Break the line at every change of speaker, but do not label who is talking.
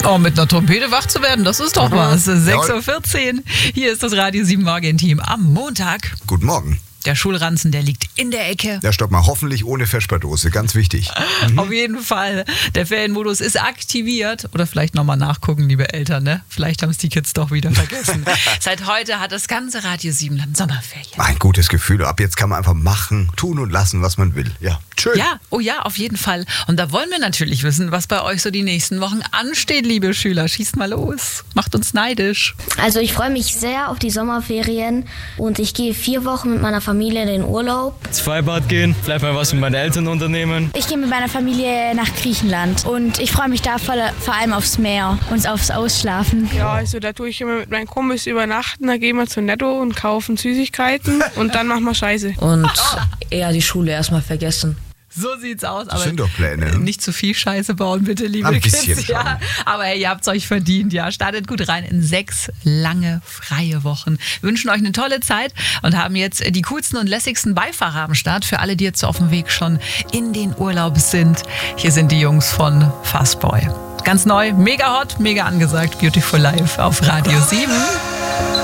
Oh, mit einer Trompete wach zu werden, das ist doch was. 6.14 Uhr. Hier ist das Radio 7 Morgenteam am Montag.
Guten Morgen.
Der Schulranzen, der liegt in der Ecke.
Ja, stopp mal, hoffentlich ohne Vespertdose, ganz wichtig.
Auf jeden Fall. Der Ferienmodus ist aktiviert. Oder vielleicht nochmal nachgucken, liebe Eltern, ne? Vielleicht haben es die Kids doch wieder vergessen. Seit heute hat das ganze Radio 7 Land Sommerferien.
Ein gutes Gefühl. Ab jetzt kann man einfach machen, tun und lassen, was man will. Ja, schön.
Ja, oh ja, auf jeden Fall. Und da wollen wir natürlich wissen, was bei euch so die nächsten Wochen ansteht, liebe Schüler. Schießt mal los. Macht uns neidisch.
Also ich freue mich sehr auf die Sommerferien und ich gehe 4 Wochen mit meiner Familie in den Urlaub.
Ins Freibad gehen, vielleicht mal was mit meinen Eltern unternehmen.
Ich gehe mit meiner Familie nach Griechenland und ich freue mich da vor allem aufs Meer und aufs Ausschlafen.
Ja, also da tue ich immer mit meinen Kumpels übernachten, da gehen wir zu Netto und kaufen Süßigkeiten und dann machen wir Scheiße.
Und eher die Schule erstmal vergessen.
So sieht's aus,
Das
aber
sind doch Pläne.
nicht zu viel Scheiße bauen, bitte, liebe
Ein bisschen
Kids.
schon.
Ja, aber hey, ihr habt's euch verdient, ja. Startet gut rein in 6 lange, freie Wochen. Wir wünschen euch eine tolle Zeit und haben jetzt die coolsten und lässigsten Beifahrer am Start für alle, die jetzt auf dem Weg schon in den Urlaub sind. Hier sind die Jungs von Fastboy. Ganz neu, mega hot, mega angesagt, Beautiful Life auf Radio 7.